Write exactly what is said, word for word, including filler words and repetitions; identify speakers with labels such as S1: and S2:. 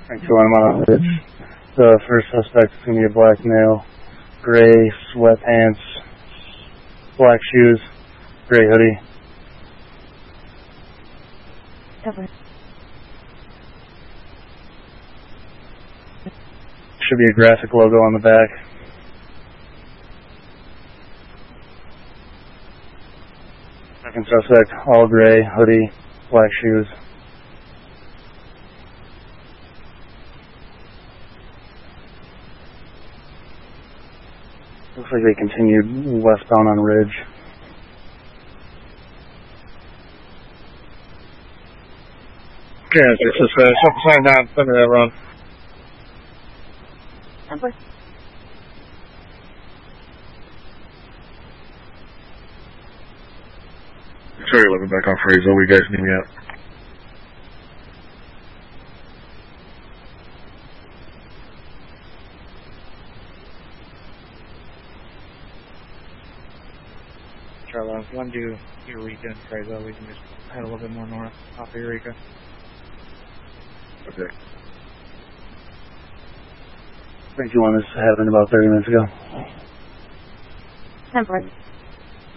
S1: Thanks for I'm on a ridge. The first suspect is going to be a black male, gray sweatpants, black shoes, gray hoodie.
S2: Cover.
S1: Should be a graphic logo on the back. Second suspect, all gray, hoodie, black shoes. Looks like they continued westbound on Ridge.
S3: Okay, six suspect, sign down, send me that run.
S2: Number.
S3: Sorry, let me back on Fraser. We guys need me out.
S4: Charlie, if you want to do Eureka and Fraser, we can just head a little bit more north off of Eureka.
S3: Okay.
S1: I think you want this happened about thirty minutes ago.
S2: Number.